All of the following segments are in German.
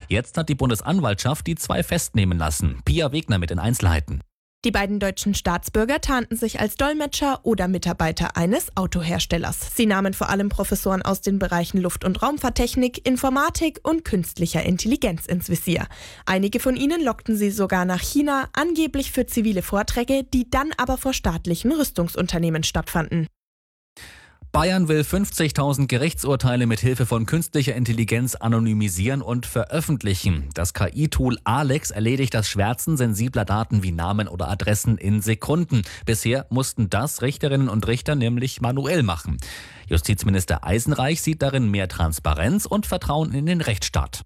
Jetzt hat die Bundesanwaltschaft die 2 festnehmen lassen. Pia Wegner mit den Einzelheiten. Die beiden deutschen Staatsbürger tarnten sich als Dolmetscher oder Mitarbeiter eines Autoherstellers. Sie nahmen vor allem Professoren aus den Bereichen Luft- und Raumfahrttechnik, Informatik und künstlicher Intelligenz ins Visier. Einige von ihnen lockten sie sogar nach China, angeblich für zivile Vorträge, die dann aber vor staatlichen Rüstungsunternehmen stattfanden. Bayern will 50.000 Gerichtsurteile mit Hilfe von künstlicher Intelligenz anonymisieren und veröffentlichen. Das KI-Tool Alex erledigt das Schwärzen sensibler Daten wie Namen oder Adressen in Sekunden. Bisher mussten das Richterinnen und Richter nämlich manuell machen. Justizminister Eisenreich sieht darin mehr Transparenz und Vertrauen in den Rechtsstaat.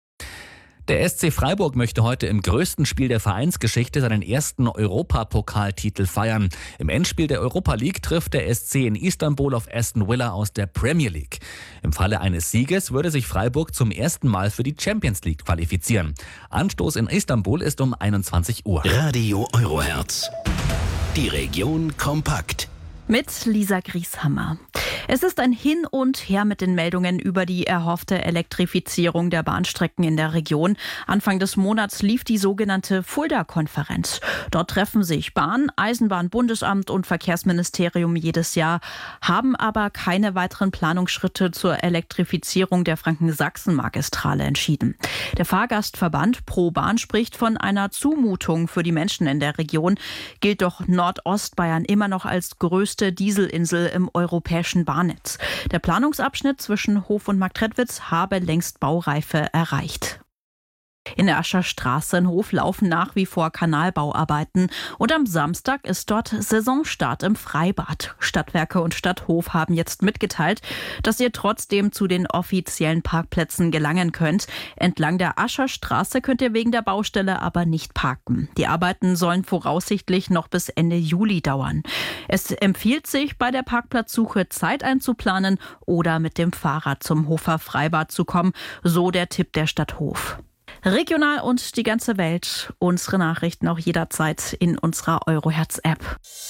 Der SC Freiburg möchte heute im größten Spiel der Vereinsgeschichte seinen ersten Europapokaltitel feiern. Im Endspiel der Europa League trifft der SC in Istanbul auf Aston Villa aus der Premier League. Im Falle eines Sieges würde sich Freiburg zum ersten Mal für die Champions League qualifizieren. Anstoß in Istanbul ist um 21 Uhr. Radio Eurohertz. Die Region kompakt. Mit Lisa Grieshammer. Es ist ein Hin und Her mit den Meldungen über die erhoffte Elektrifizierung der Bahnstrecken in der Region. Anfang des Monats lief die sogenannte Fulda-Konferenz. Dort treffen sich Bahn, Eisenbahnbundesamt und Verkehrsministerium jedes Jahr, haben aber keine weiteren Planungsschritte zur Elektrifizierung der Franken-Sachsen-Magistrale entschieden. Der Fahrgastverband Pro Bahn spricht von einer Zumutung für die Menschen in der Region, gilt doch Nordostbayern immer noch als größte Dieselinsel im europäischen Bahnnetz. Der Planungsabschnitt zwischen Hof und Marktredwitz habe längst Baureife erreicht. In der Ascher Straße in Hof laufen nach wie vor Kanalbauarbeiten und am Samstag ist dort Saisonstart im Freibad. Stadtwerke und Stadt Hof haben jetzt mitgeteilt, dass ihr trotzdem zu den offiziellen Parkplätzen gelangen könnt. Entlang der Ascher Straße könnt ihr wegen der Baustelle aber nicht parken. Die Arbeiten sollen voraussichtlich noch bis Ende Juli dauern. Es empfiehlt sich, bei der Parkplatzsuche Zeit einzuplanen oder mit dem Fahrrad zum Hofer Freibad zu kommen, so der Tipp der Stadt Hof. Regional und die ganze Welt. Unsere Nachrichten auch jederzeit in unserer Eurohertz-App.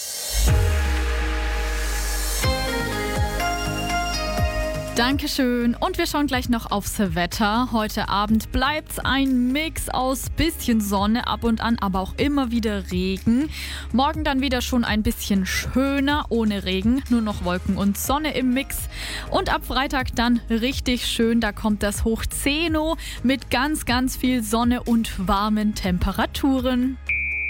Dankeschön. Und wir schauen gleich noch aufs Wetter. Heute Abend bleibt's ein Mix aus bisschen Sonne ab und an, aber auch immer wieder Regen. Morgen dann wieder schon ein bisschen schöner, ohne Regen, nur noch Wolken und Sonne im Mix. Und ab Freitag dann richtig schön, da kommt das Hoch 10 mit ganz, ganz viel Sonne und warmen Temperaturen.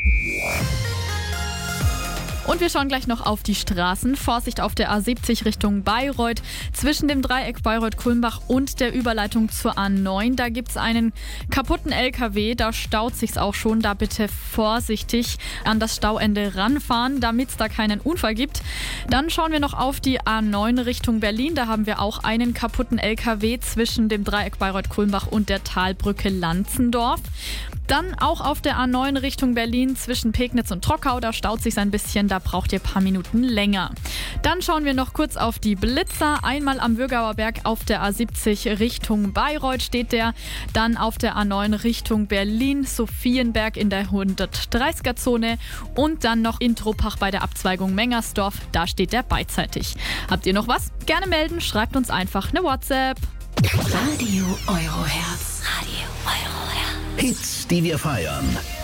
Und wir schauen gleich noch auf die Straßen. Vorsicht auf der A70 Richtung Bayreuth. Zwischen dem Dreieck Bayreuth-Kulmbach und der Überleitung zur A9. Da gibt es einen kaputten LKW. Da staut sich's auch schon. Da bitte vorsichtig an das Stauende ranfahren, damit es da keinen Unfall gibt. Dann schauen wir noch auf die A9 Richtung Berlin. Da haben wir auch einen kaputten LKW zwischen dem Dreieck Bayreuth-Kulmbach und der Talbrücke Lanzendorf. Dann auch auf der A9 Richtung Berlin zwischen Pegnitz und Trockau. Da staut sich's ein bisschen, da braucht ihr ein paar Minuten länger. Dann schauen wir noch kurz auf die Blitzer. Einmal am Würgauer Berg auf der A70 Richtung Bayreuth steht der. Dann auf der A9 Richtung Berlin, Sophienberg in der 130er-Zone. Und dann noch in Truppach bei der Abzweigung Mengersdorf. Da steht der beidseitig. Habt ihr noch was? Gerne melden, schreibt uns einfach eine WhatsApp. Radio Eurohertz. Radio Eurohertz. Hits, die wir feiern.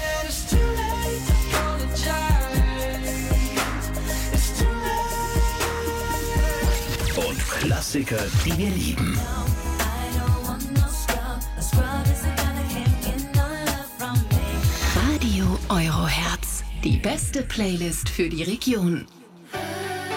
Und Klassiker, die wir lieben. Radio Eurohertz. Die beste Playlist für die Region.